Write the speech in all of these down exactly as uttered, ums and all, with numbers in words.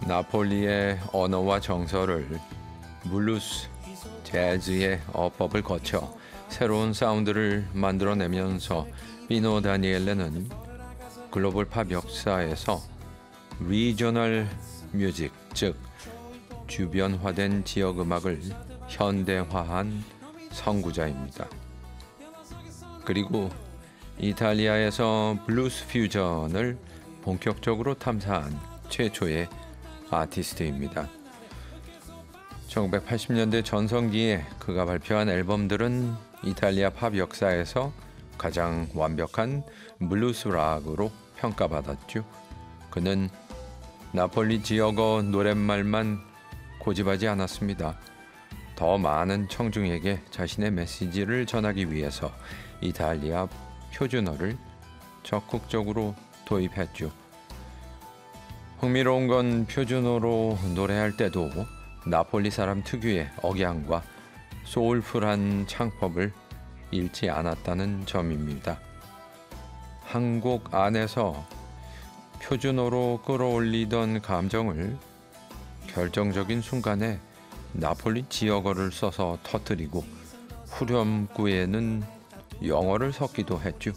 나폴리의 언어와 정서를 블루스, 재즈의 어법을 거쳐 새로운 사운드를 만들어내면서 피노 다니엘레는 글로벌 팝 역사에서 리저널 뮤직, 즉 주변화된 지역 음악을 현대화한 선구자입니다. 그리고 이탈리아에서 블루스 퓨전을 본격적으로 탐사한 최초의 아티스트입니다. 천구백팔십 년대 전성기에 그가 발표한 앨범들은 이탈리아 팝 역사에서 가장 완벽한 블루스 락으로 평가받았죠. 그는 나폴리 지역어 노랫말만 고집하지 않았습니다. 더 많은 청중에게 자신의 메시지를 전하기 위해서 이탈리아 표준어를 적극적으로 도입했죠. 흥미로운 건 표준어로 노래할 때도 나폴리 사람 특유의 억양과 소울풀한 창법을 잃지 않았다는 점입니다. 한 곡 안에서 표준어로 끌어올리던 감정을 결정적인 순간에 나폴리 지역어를 써서 터뜨리고 후렴구에는 영어를 섞기도 했죠.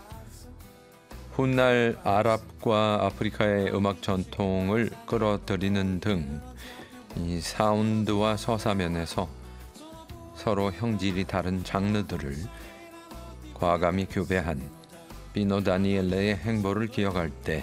훗날 아랍과 아프리카의 음악 전통을 끌어들이는 등 이 사운드와 서사면에서 서로 형질이 다른 장르들을 과감히 교배한 피노 다니엘레의 행보를 기억할 때